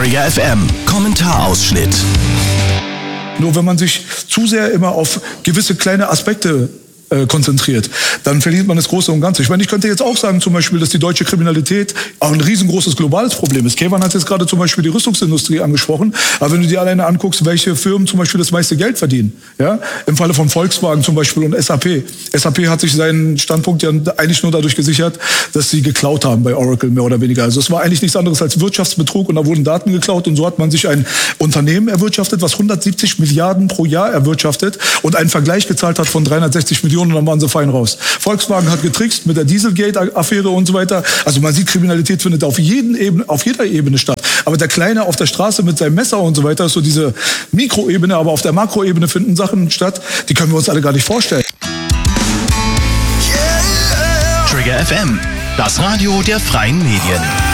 Trigger FM, Kommentarausschnitt. Nur wenn man sich zu sehr immer auf gewisse kleine Aspekte konzentriert, dann verliert man das Große und Ganze. Ich meine, ich könnte jetzt auch sagen zum Beispiel, dass die deutsche Kriminalität auch ein riesengroßes globales Problem ist. Kevan hat jetzt gerade zum Beispiel die Rüstungsindustrie angesprochen, aber wenn du dir alleine anguckst, welche Firmen zum Beispiel das meiste Geld verdienen, ja, im Falle von Volkswagen zum Beispiel und SAP. SAP hat sich seinen Standpunkt ja eigentlich nur dadurch gesichert, dass sie geklaut haben bei Oracle, mehr oder weniger. Also es war eigentlich nichts anderes als Wirtschaftsbetrug und da wurden Daten geklaut und so hat man sich ein Unternehmen erwirtschaftet, was 170 Milliarden pro Jahr erwirtschaftet und einen Vergleich gezahlt hat von 360 Millionen und dann waren sie fein raus. Volkswagen hat getrickst mit der Dieselgate-Affäre und so weiter. Also man sieht, Kriminalität findet auf jeder Ebene statt. Aber der Kleine auf der Straße mit seinem Messer und so weiter ist so diese Mikroebene, aber auf der Makroebene finden Sachen statt, die können wir uns alle gar nicht vorstellen. Trigger FM, das Radio der freien Medien.